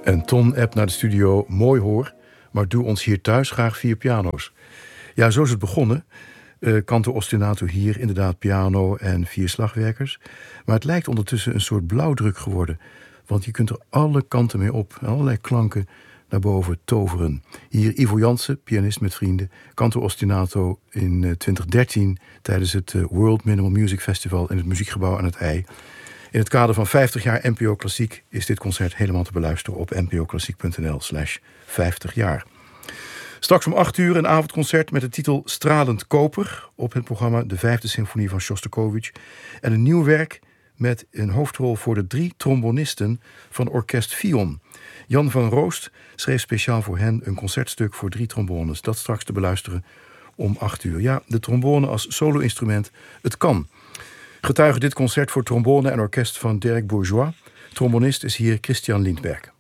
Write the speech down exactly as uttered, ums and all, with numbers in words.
En Ton appt naar de studio, mooi hoor, maar doe ons hier thuis graag vier piano's. Ja, zo is het begonnen. Uh, canto ostinato hier, inderdaad piano en vier slagwerkers. Maar het lijkt ondertussen een soort blauwdruk geworden. Want je kunt er alle kanten mee op. Allerlei klanken naar boven toveren. Hier Ivo Jansen, pianist met vrienden. Canto ostinato in uh, twintig dertien tijdens het uh, World Minimal Music Festival in het Muziekgebouw aan het IJ. In het kader van vijftig jaar N P O Klassiek is dit concert helemaal te beluisteren op npoklassiek.nl slash vijftig jaar. Straks om acht uur een avondconcert met de titel Stralend Koper. Op het programma de vijfde symfonie van Sjostakovich. En een nieuw werk met een hoofdrol voor de drie trombonisten van Orkest Fion. Jan van Roost schreef speciaal voor hen een concertstuk voor drie trombones. Dat straks te beluisteren om acht uur. Ja, de trombone als solo-instrument, het kan. Getuige dit concert voor trombone en orkest van Dirk Bourgeois. Trombonist is hier Christian Lindberg.